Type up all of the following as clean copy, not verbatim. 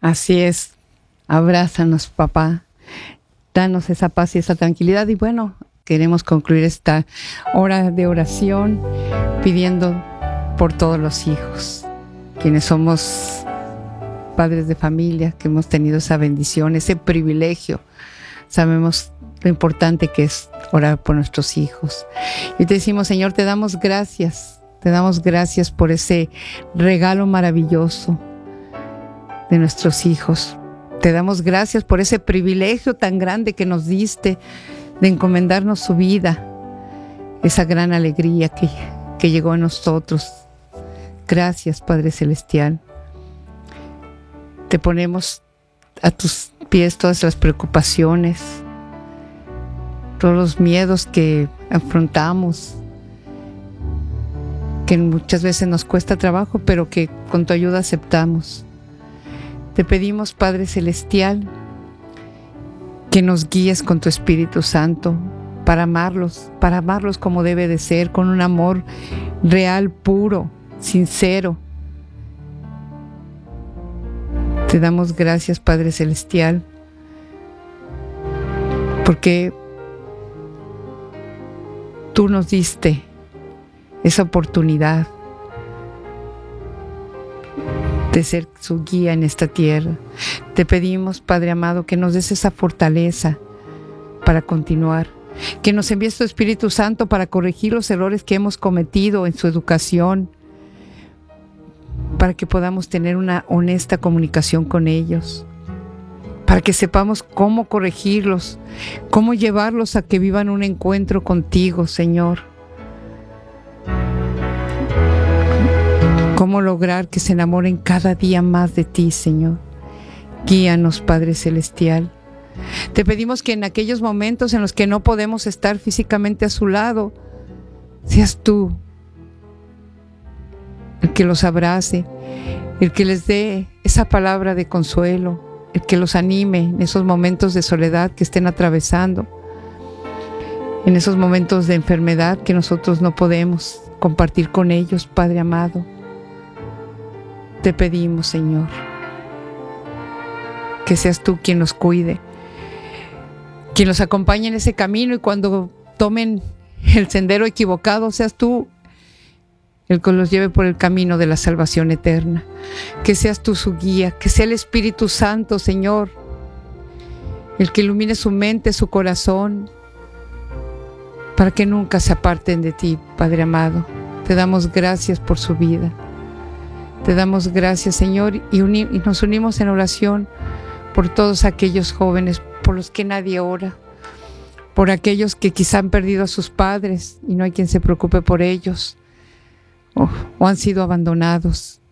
Así es. Abrázanos, papá. Danos esa paz y esa tranquilidad. Y bueno, queremos concluir esta hora de oración pidiendo por todos los hijos, quienes somos padres de familia, que hemos tenido esa bendición, ese privilegio. Sabemos lo importante que es orar por nuestros hijos. Y te decimos, Señor, te damos gracias por ese regalo maravilloso de nuestros hijos. Te damos gracias por ese privilegio tan grande que nos diste de encomendarnos su vida, esa gran alegría que llegó a nosotros. Gracias, Padre Celestial. Te ponemos a tus pies todas las preocupaciones, todos los miedos que afrontamos, que muchas veces nos cuesta trabajo, pero que con tu ayuda aceptamos. Te pedimos, Padre Celestial, que nos guíes con tu Espíritu Santo para amarlos como debe de ser, con un amor real, puro, sincero. Te damos gracias, Padre Celestial, porque tú nos diste esa oportunidad de ser su guía en esta tierra. Te pedimos, Padre amado, que nos des esa fortaleza para continuar, que nos envíes tu Espíritu Santo para corregir los errores que hemos cometido en su educación, para que podamos tener una honesta comunicación con ellos, para que sepamos cómo corregirlos, cómo llevarlos a que vivan un encuentro contigo, Señor. Cómo lograr que se enamoren cada día más de ti, Señor. Guíanos, Padre Celestial. Te pedimos que en aquellos momentos en los que no podemos estar físicamente a su lado, seas tú el que los abrace, el que les dé esa palabra de consuelo, el que los anime en esos momentos de soledad que estén atravesando, en esos momentos de enfermedad que nosotros no podemos compartir con ellos, Padre amado. Te pedimos, Señor, que seas tú quien los cuide, quien los acompañe en ese camino, y cuando tomen el sendero equivocado, seas tú el que los lleve por el camino de la salvación eterna. Que seas tú su guía, que sea el Espíritu Santo, Señor, el que ilumine su mente, su corazón, para que nunca se aparten de ti, Padre amado. Te damos gracias por su vida. Te damos gracias, Señor, y nos unimos en oración por todos aquellos jóvenes por los que nadie ora, por aquellos que quizá han perdido a sus padres y no hay quien se preocupe por ellos, o han sido abandonados.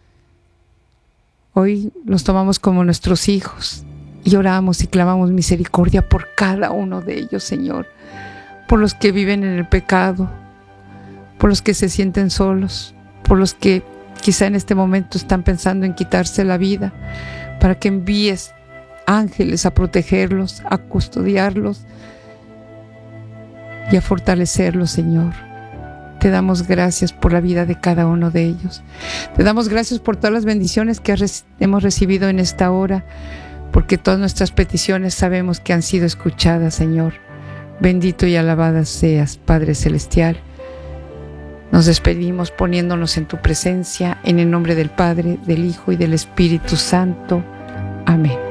Hoy los tomamos como nuestros hijos y oramos y clamamos misericordia por cada uno de ellos, Señor, por los que viven en el pecado, por los que se sienten solos, por los que quizá en este momento están pensando en quitarse la vida, para que envíes ángeles a protegerlos, a custodiarlos y a fortalecerlos, Señor. Te damos gracias por la vida de cada uno de ellos. Te damos gracias por todas las bendiciones que hemos recibido en esta hora, porque todas nuestras peticiones sabemos que han sido escuchadas, Señor. Bendito y alabado seas, Padre Celestial. Nos despedimos poniéndonos en tu presencia, en el nombre del Padre, del Hijo y del Espíritu Santo. Amén.